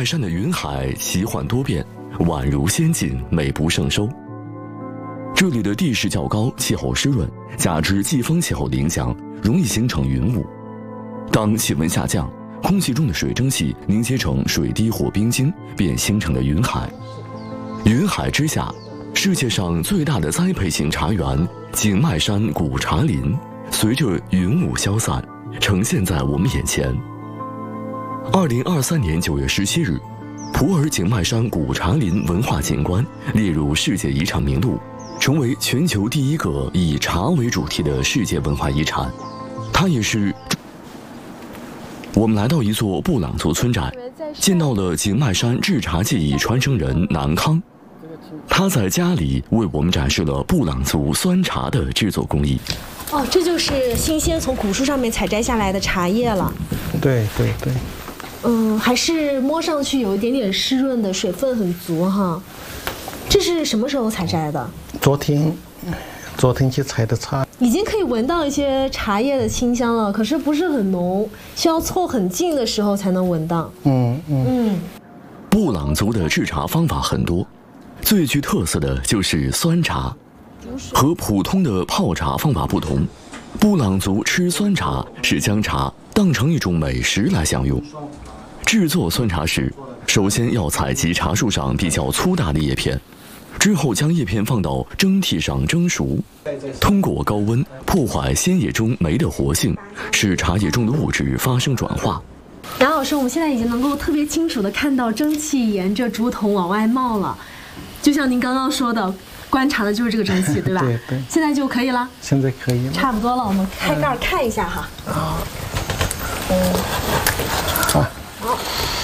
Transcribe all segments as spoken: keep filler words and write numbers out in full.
山的云海奇幻多变，宛如仙境，美不胜收。这里的地势较高，气候湿润，加之季风气候的影响，容易形成云雾。当气温下降，空气中的水蒸气凝结成水滴或冰晶，便形成了云海。云海之下，世界上最大的栽培型茶园景迈山古茶林，随着云雾消散，呈现在我们眼前。二零二三年九月十七日，普洱景迈山古茶林文化景观列入世界遗产名录，成为全球第一个以茶为主题的世界文化遗产。它也是我们来到一座布朗族村寨，见到了景迈山制茶技艺传承人南康。他在家里为我们展示了布朗族酸茶的制作工艺。 哦，这就是新鲜从古树上面采摘下来的茶叶了。 对对对。 嗯，还是摸上去有一点点湿润的，水分很足哈。这是什么时候采摘的？ 昨天，昨天去采的茶。 已经可以闻到一些茶叶的清香了，可是不是很浓，需要凑很近的时候才能闻到。 嗯嗯嗯。 布朗族的制茶方法很多，最具特色的就是酸茶。和普通的泡茶方法不同，布朗族吃酸茶是将茶当成一种美食来享用。制作酸茶时，首先要采集茶树上比较粗大的叶片，之后将叶片放到蒸屉上蒸熟，通过高温破坏鲜叶中酶的活性，使茶叶中的物质发生转化。 杨老师，我们现在已经能够特别清楚地看到蒸汽沿着竹筒往外冒了，就像您刚刚说的，观察的就是这个蒸汽，对吧？ 对对。 现在就可以了。 现在可以了。 差不多了，我们开盖看一下哈。 啊。嗯。好。 好。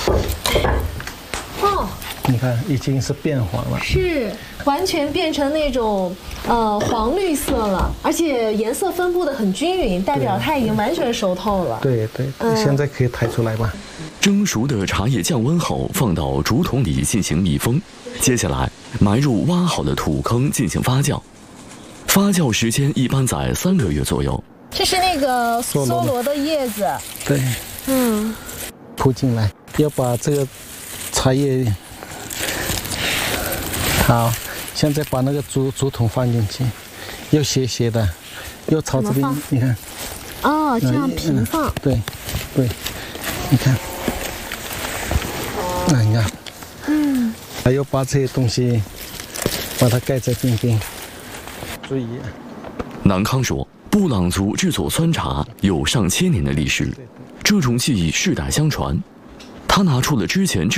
哦。 你看，已经是变黄了。 是，完全变成那种呃黄绿色了，而且颜色分布的很均匀，代表它已经完全熟透了。 对对。嗯。现在可以抬出来吧。 蒸熟的茶叶降温后，放到竹筒里进行密封。接下来埋入挖好的土坑进行发酵，发酵时间一般在三个月左右。 这是那个梭罗的叶子。 对。 嗯。 铺进来，要把这个茶叶。好，现在把那个竹竹筒放进去，又斜斜的，又朝这边，你看。 哦，这样平放。 嗯、对，对，你看。那你看。 嗯。 还要把这些东西把它盖在边边。注意。 南康说，布朗族制作酸茶有上千年的历史，这种技艺世代相传。他拿出了之前制